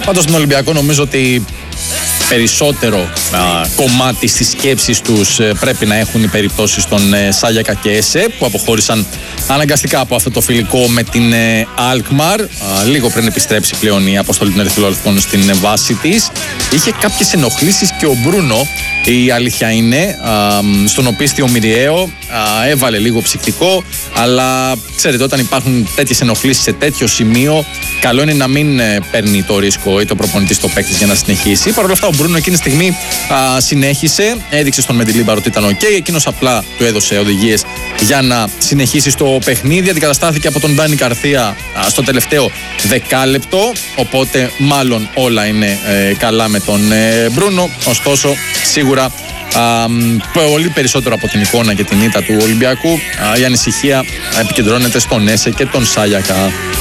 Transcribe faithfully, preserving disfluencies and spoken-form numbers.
Πάντως στον Ολυμπιακό νομίζω ότι περισσότερο α, κομμάτι στις σκέψεις τους ε, πρέπει να έχουν οι περιπτώσεις των ε, Σάγιακα και ΕΣΕ, που αποχώρησαν αναγκαστικά από αυτό το φιλικό με την ε, Αλκμαρ, α, λίγο πριν επιστρέψει πλέον η αποστολή των Ερυθρολευκών στην ε, βάση της. Είχε κάποιες ενοχλήσεις και ο Μπρούνο, η αλήθεια είναι, α, στον οπίστιο Μυριαίο α, έβαλε λίγο ψυκτικό, αλλά ξέρετε, όταν υπάρχουν τέτοιες ενοχλήσεις σε τέτοιο σημείο, καλό είναι να μην ε, παίρνει το ρίσκο ή το προπονητή στο παίκτης για να συνεχίσει. Παρ' όλα αυτά, ο Μπρούνο εκείνη τη στιγμή α, συνέχισε, έδειξε στον Μεντιλίμπαρο ότι ήταν ok, εκείνος απλά του έδωσε οδηγίες για να συνεχίσει στο παιχνίδι. Αντικαταστάθηκε από τον Ντάνι Καρθία α, στο τελευταίο δεκάλεπτο, οπότε μάλλον όλα είναι ε, καλά με τον ε, Μπρούνο. Ωστόσο, σίγουρα α, πολύ περισσότερο από την εικόνα και την ήττα του Ολυμπιακού, α, η ανησυχία επικεντρώνεται στον ΕΣΕ και τον Σάγιακα.